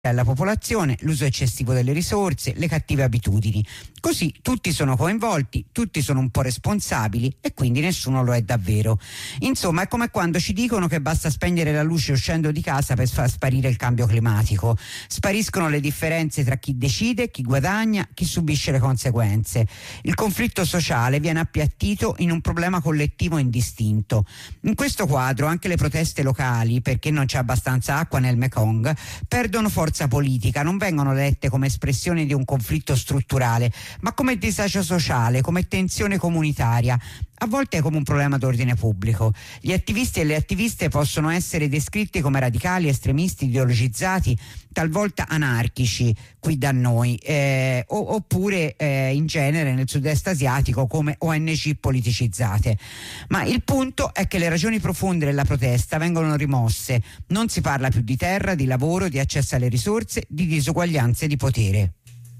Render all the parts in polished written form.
alla popolazione, l'uso eccessivo delle risorse, le cattive abitudini. Così tutti sono coinvolti, tutti sono un po' responsabili e quindi nessuno lo è davvero. Insomma, è come quando ci dicono che basta spegnere la luce uscendo di casa per far sparire il cambio climatico. Spariscono le differenze tra chi decide, chi guadagna, chi subisce le conseguenze. Il conflitto sociale viene appiattito in un problema collettivo indistinto. In questo quadro anche le proteste locali, perché non c'è abbastanza acqua nel Mekong, perdono forza politica, non vengono lette come espressione di un conflitto strutturale, ma come disagio sociale, come tensione comunitaria. A volte è come un problema d'ordine pubblico. Gli attivisti e le attiviste possono essere descritti come radicali, estremisti, ideologizzati, talvolta anarchici qui da noi, oppure in genere nel sud-est asiatico come ONG politicizzate. Ma il punto è che le ragioni profonde della protesta vengono rimosse. Non si parla più di terra, di lavoro, di accesso alle risorse, di disuguaglianze di potere.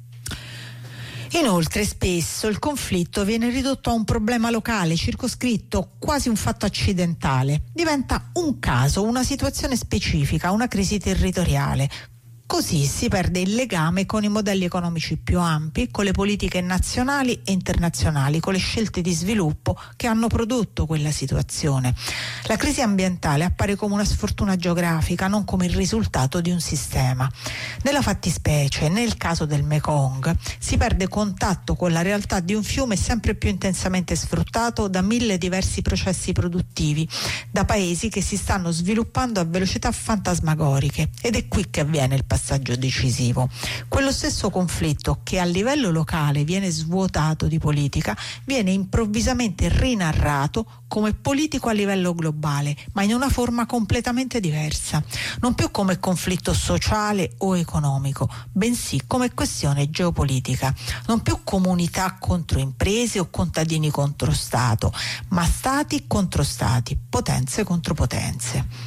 Inoltre spesso il conflitto viene ridotto a un problema locale, circoscritto, quasi un fatto accidentale. Diventa un caso, una situazione specifica, una crisi territoriale. Così si perde il legame con i modelli economici più ampi, con le politiche nazionali e internazionali, con le scelte di sviluppo che hanno prodotto quella situazione. La crisi ambientale appare come una sfortuna geografica, non come il risultato di un sistema. Nella fattispecie, nel caso del Mekong, si perde contatto con la realtà di un fiume sempre più intensamente sfruttato da 1000 diversi processi produttivi, da paesi che si stanno sviluppando a velocità fantasmagoriche, ed è qui che avviene il passaggio decisivo. Quello stesso conflitto che a livello locale viene svuotato di politica viene improvvisamente rinarrato come politico a livello globale, ma in una forma completamente diversa, non più come conflitto sociale o economico, bensì come questione geopolitica, non più comunità contro imprese o contadini contro Stato, ma stati contro stati, potenze contro potenze.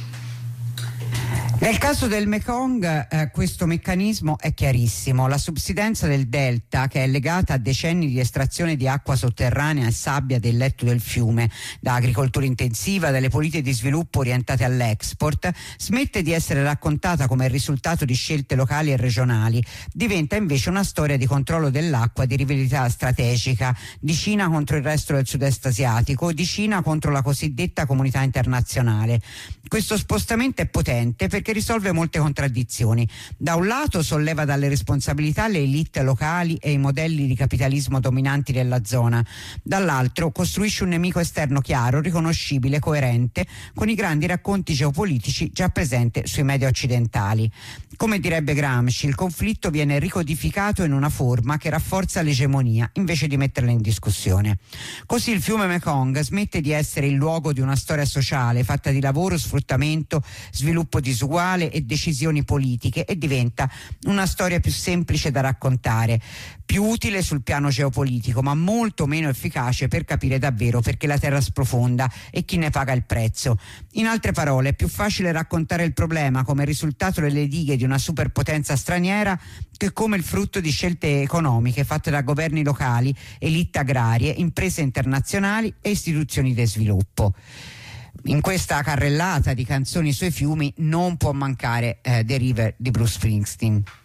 Nel caso del Mekong questo meccanismo è chiarissimo. La subsidenza del delta, che è legata a decenni di estrazione di acqua sotterranea e sabbia del letto del fiume, da agricoltura intensiva, dalle politiche di sviluppo orientate all'export, smette di essere raccontata come il risultato di scelte locali e regionali, diventa invece una storia di controllo dell'acqua di rivalità strategica, di Cina contro il resto del sud-est asiatico, di Cina contro la cosiddetta comunità internazionale. Questo spostamento è potente perché risolve molte contraddizioni. Da un lato solleva dalle responsabilità le elite locali e i modelli di capitalismo dominanti della zona, dall'altro costruisce un nemico esterno chiaro, riconoscibile, coerente con i grandi racconti geopolitici già presenti sui media occidentali. Come direbbe Gramsci, il conflitto viene ricodificato in una forma che rafforza l'egemonia invece di metterla in discussione. Così il fiume Mekong smette di essere il luogo di una storia sociale fatta di lavoro, sfruttamento, sviluppo disuguale e decisioni politiche e diventa una storia più semplice da raccontare, più utile sul piano geopolitico, ma molto meno efficace per capire davvero perché la terra sprofonda e chi ne paga il prezzo. In altre parole, è più facile raccontare il problema come risultato delle dighe di una superpotenza straniera che come il frutto di scelte economiche fatte da governi locali, elite agrarie, imprese internazionali e istituzioni di sviluppo. In questa carrellata di canzoni sui fiumi non può mancare The River di Bruce Springsteen.